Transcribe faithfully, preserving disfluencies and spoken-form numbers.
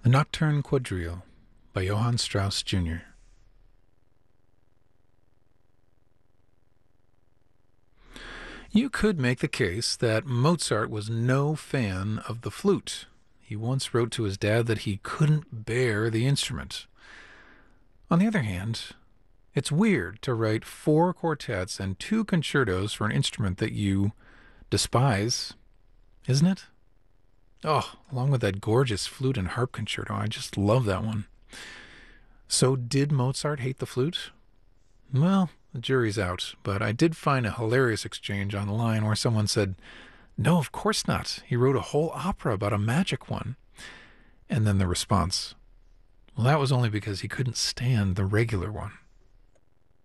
A Nocturne Quadrille by Johann Strauss Junior You could make the case that Mozart was no fan of the flute. He once wrote to his dad that he couldn't bear the instrument. On the other hand, it's weird to write four quartets and two concertos for an instrument that you despise, isn't it? Oh, along with that gorgeous flute and harp concerto. I just love that one. So did Mozart hate the flute? Well, the jury's out, but I did find a hilarious exchange online where someone said, "No, of course not. He wrote a whole opera about a magic one." And then the response, "Well, that was only because he couldn't stand the regular one."